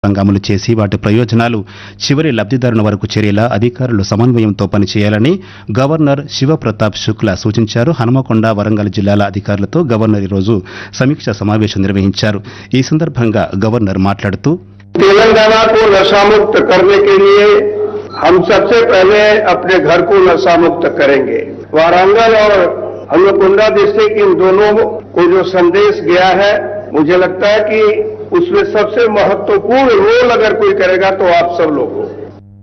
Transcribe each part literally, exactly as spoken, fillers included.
అమలు చేసి వాటి ప్రయోజనాలు చివరి లబ్ధిదారుల వరకు చేరేలా అధికారులు సమన్వయంతో పనిచేయాలని గవర్నర్ శివప్రతాప్ శుక్లా సూచించారు. హనుమకొండ, వరంగల్ జిల్లాల అధికారులతో గవర్నర్ ఈరోజు సమీక్ష సమావేశం నిర్వహించారు. ఈ సందర్భంగా గవర్నర్ మాట్లాడుతూ तेलंगाना को नशा मुक्त करने के लिए हम सबसे पहले अपने घर को नशा मुक्त करेंगे. वारंगल और हनुमकुंडा डिस्ट्रिक्ट इन दोनों को जो संदेश गया है, मुझे लगता है कि उसमें सबसे महत्वपूर्ण रोल अगर कोई करेगा तो आप सब लोग हो.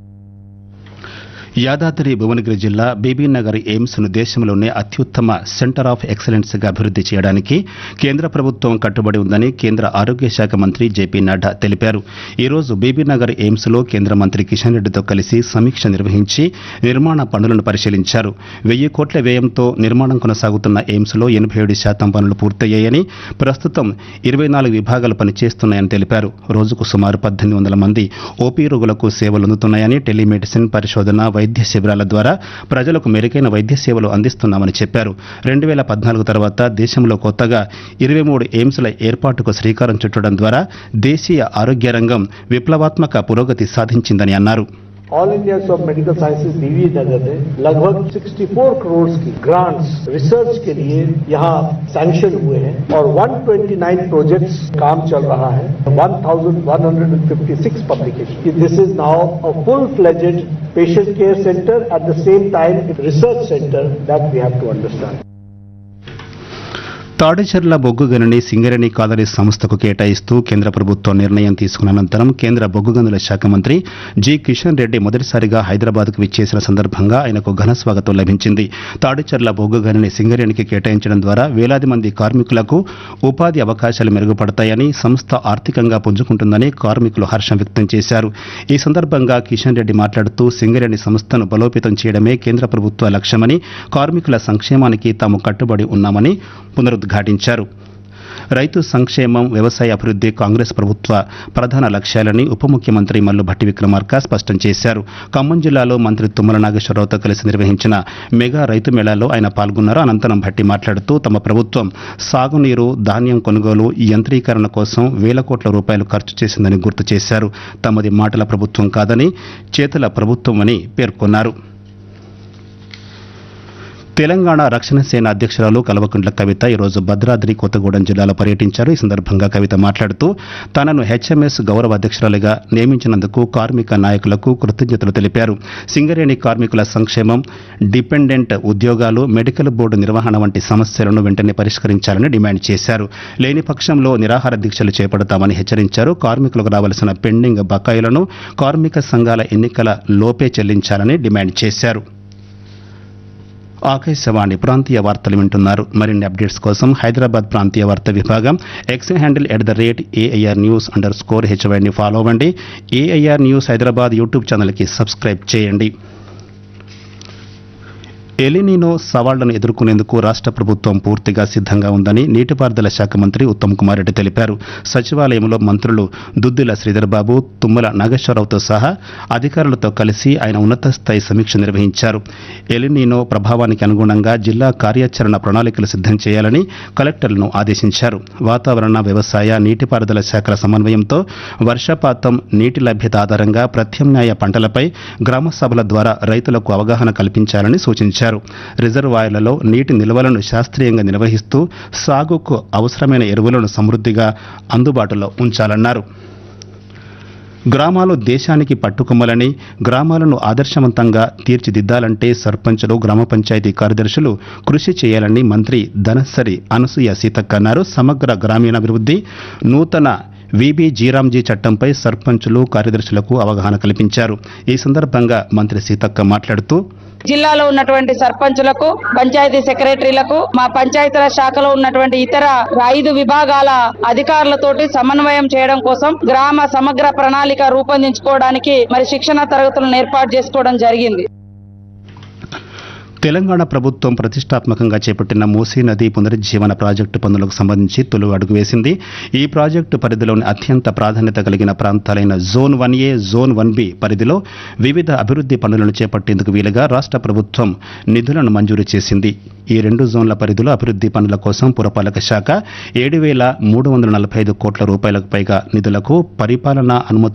యాదాద్రి భువనగిరి జిల్లా బీబీనగర్ ఎయిమ్స్ ను దేశంలోనే అత్యుత్తమ సెంటర్ ఆఫ్ ఎక్సలెన్స్ గా అభివృద్ది చేయడానికి కేంద్ర ప్రభుత్వం కట్టుబడి ఉందని కేంద్ర ఆరోగ్య శాఖ మంత్రి జేపీ నడ్డా తెలిపారు. ఈ రోజు బీబీనగర్ ఎయిమ్స్ లో కేంద్ర మంత్రి కిషన్ రెడ్డితో కలిసి సమీక్ష నిర్వహించి నిర్మాణ పనులను పరిశీలించారు. వెయ్యి కోట్ల వ్యయంతో నిర్మాణం కొనసాగుతున్న ఎయిమ్స్ లో ఎనభై ఏడు శాతం పనులు పూర్తయ్యాయని, ప్రస్తుతం ఇరవై నాలుగు విభాగాలు పనిచేస్తున్నాయని తెలిపారు. రోజుకు సుమారు పద్దెనిమిది వందల మంది ఓపీ రోగులకు సేవలు అందుతున్నాయని, టెలిమెడిసిన్, పరిశోధన, వైద్య శిబిరాల ద్వారా ప్రజలకు మెరుగైన వైద్య సేవలు అందిస్తున్నామని చెప్పారు. రెండు వేల పద్నాలుగు తర్వాత దేశంలో కొత్తగా ఇరవై మూడు ఎయిమ్స్ల ఏర్పాటుకు శ్రీకారం చుట్టడం ద్వారా దేశీయ ఆరోగ్య రంగం విప్లవాత్మక పురోగతి సాధించిందని అన్నారు. All India of medical sciences Bibinagar ने लगभग चौंसठ करोड़ की ग्रांट्स रिसर्च के लिए यहाँ सैंक्शन हुए हैं और एक सौ उनतीस प्रोजेक्ट्स काम चल रहा है. eleven hundred fifty-six publication. This is now a full fledged patient care centre at the same time research centre that we have to understand. Tadicherla బొగ్గు గనిని సింగరేణి కాలరీ సంస్థకు కేటాయిస్తూ కేంద్ర ప్రభుత్వం నిర్ణయం తీసుకున్న అనంతరం కేంద్ర బొగ్గు గనుల శాఖ మంత్రి జి కిషన్ రెడ్డి మొదటిసారిగా హైదరాబాద్కు విచ్చేసిన సందర్భంగా ఆయనకు ఘన స్వాగతం లభించింది. తాడిచెర్ల బొగ్గు గనిని సింగరేణికి కేటాయించడం ద్వారా వేలాది మంది కార్మికులకు ఉపాధి అవకాశాలు మెరుగుపడతాయని, సంస్థ ఆర్థికంగా పుంజుకుంటుందని కార్మికులు హర్షం వ్యక్తం చేశారు. ఈ సందర్భంగా కిషన్ రెడ్డి మాట్లాడుతూ సింగరేణి సంస్థను బలోపేతం చేయడమే కేంద్ర ప్రభుత్వ లక్ష్యమని, కార్మికుల సంక్షేమానికి తాము కట్టుబడి ఉన్నామని పునరుద్ఘాటించారు. రైతు సంక్షేమం, వ్యవసాయ అభివృద్ధి కాంగ్రెస్ ప్రభుత్వ ప్రధాన లక్ష్యాలని ఉప ముఖ్యమంత్రి మల్లు భట్టి విక్రమార్క స్పష్టం చేశారు. ఖమ్మం జిల్లాలో మంత్రి తుమ్మల నాగేశ్వరరావుతో కలిసి నిర్వహించిన మెగా రైతు మేళాలో ఆయన పాల్గొన్నారు. అనంతరం భట్టి మాట్లాడుతూ తమ ప్రభుత్వం సాగునీరు, ధాన్యం కొనుగోలు, యంత్రీకరణ కోసం వేల కోట్ల రూపాయలు ఖర్చు చేసిందని గుర్తు చేశారు. తమది మాటల ప్రభుత్వం కాదని, చేతుల ప్రభుత్వం అని పేర్కొన్నారు. తెలంగాణ రక్షణ సేన అధ్యక్షురాలు కల్వకుంట్ల కవిత ఈరోజు భద్రాద్రి కొత్తగూడెం జిల్లాలో పర్యటించారు. ఈ సందర్భంగా కవిత మాట్లాడుతూ తనను హెచ్ఎంఎస్ గౌరవ అధ్యక్షురాలిగా నియమించినందుకు కార్మిక నాయకులకు కృతజ్ఞతలు తెలిపారు. సింగరేణి కార్మికుల సంక్షేమం, డిపెండెంట్ ఉద్యోగాలు, మెడికల్ బోర్డు నిర్వహణ వంటి సమస్యలను వెంటనే పరిష్కరించాలని డిమాండ్ చేశారు. లేని పక్షంలో నిరాహార దీక్షలు చేపడతామని హెచ్చరించారు. కార్మికులకు రావాల్సిన పెండింగ్ బకాయిలను కార్మిక సంఘాల ఎన్నికల లోపే చెల్లించాలని డిమాండ్ చేశారు. ఆకాశవాణి ప్రాంతీయ వార్తలు వింటున్నారు. మరిన్ని అప్డేట్స్ కోసం హైదరాబాద్ ప్రాంతీయ వార్తా విభాగం X handle at the rate AIR news under score హెచ్వైని follow అవ్వండి. ఏఐఆర్ న్యూస్ హైదరాబాద్ యూట్యూబ్ ఛానల్కి సబ్స్క్రైబ్ చేయండి. ఎలినినో సవాళ్లను ఎదుర్కొనేందుకు రాష్ట్ర ప్రభుత్వం పూర్తిగా సిద్ధంగా ఉందని నీటిపారుదల శాఖ మంత్రి ఉత్తమ్ కుమార్ రెడ్డి తెలిపారు. సచివాలయంలో మంత్రులు దుద్దిల శ్రీధర్బాబు, తుమ్మల నాగేశ్వరరావుతో సహా అధికారులతో కలిసి ఆయన ఉన్నత స్థాయి సమీక్ష నిర్వహించారు. ఎలినినో ప్రభావానికి అనుగుణంగా జిల్లా కార్యాచరణ ప్రణాళికలు సిద్ధం చేయాలని కలెక్టర్లను ఆదేశించారు. వాతావరణ, వ్యవసాయ, నీటిపారుదల శాఖల సమన్వయంతో వర్షపాతం, నీటి లభ్యత ఆధారంగా ప్రత్యామ్నాయ పంటలపై గ్రామ సభల ద్వారా రైతులకు అవగాహన కల్పించాలని సూచించారు. రిజర్వాయర్లలో నీటి నిల్వలను శాస్త్రీయంగా నిర్వహిస్తూ సాగుకు అవసరమైన ఎరువులను సమృద్ధిగా అందుబాటులో ఉంచాలన్నారు. గ్రామాలు దేశానికి పట్టుకొమ్మలని, గ్రామాలను ఆదర్శవంతంగా తీర్చిదిద్దాలంటే సర్పంచులు, గ్రామ పంచాయతీ కార్యదర్శులు కృషి చేయాలని మంత్రి ధనసరి అనసూయ సీతక్క అన్నారు. సమగ్ర గ్రామీణాభివృద్ధి, నూతన విబి జీరాంజీ చట్టంపై సర్పంచులు, కార్యదర్శులకు అవగాహన కల్పించారు. ఈ సందర్భంగా మంత్రి సీతక్క మాట్లాడుతూ జిల్లాలో ఉన్నటువంటి సర్పంచులకు, పంచాయతీ సెక్రటరీలకు, మా పంచాయతీల శాఖలో ఉన్నటువంటి ఇతర ఐదు విభాగాల అధికారులతోటి సమన్వయం చేయడం కోసం గ్రామ సమగ్ర ప్రణాళిక రూపొందించుకోవడానికి మరి శిక్షణ తరగతులను ఏర్పాటు చేసుకోవడం జరిగింది. తెలంగాణ ప్రభుత్వం ప్రతిష్టాత్మకంగా చేపట్టిన మూసీ నది పునరుజ్జీవన ప్రాజెక్టు పనులకు సంబంధించి తొలి అడుగు వేసింది. ఈ ప్రాజెక్టు పరిధిలోని అత్యంత ప్రాధాన్యత కలిగిన ప్రాంతాలైన జోన్ వన్ ఏ, జోన్ వన్ బి పరిధిలో వివిధ అభివృద్ధి పనులను చేపట్టేందుకు వీలుగా రాష్ట్ర ప్రభుత్వం నిధులను మంజూరు చేసింది. ఈ రెండు జోన్ల పరిధిలో అభివృద్ధి పనుల కోసం పురపాలక శాఖ ఏడు వేల మూడు వందల నలభై ఐదు కోట్ల రూపాయలకు పైగా నిధులకు పరిపాలనా అనుమతులు